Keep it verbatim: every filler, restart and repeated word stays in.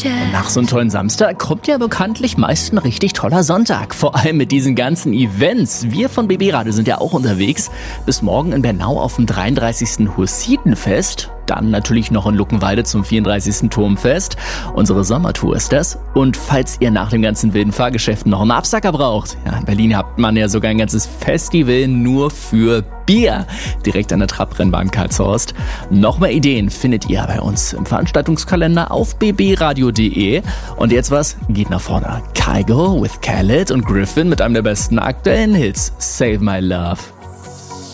Nach so einem tollen Samstag kommt ja bekanntlich meist ein richtig toller Sonntag. Vor allem mit diesen ganzen Events. Wir von B B Radio sind ja auch unterwegs. Bis morgen in Bernau auf dem dreiunddreißigsten Hussitenfest. Dann natürlich noch in Luckenwalde zum vierunddreißigsten Turmfest. Unsere Sommertour ist das. Und falls ihr nach dem ganzen wilden Fahrgeschäft noch einen Absacker braucht, ja, in Berlin hat man ja sogar ein ganzes Festival nur für Bier. Direkt an der Trabrennbahn Karlshorst. Noch mehr Ideen findet ihr bei uns im Veranstaltungskalender auf b b radio punkt d e. Und jetzt was? Geht nach vorne. Kygo with Khaled und Griffin mit einem der besten aktuellen Hits. Save My Love.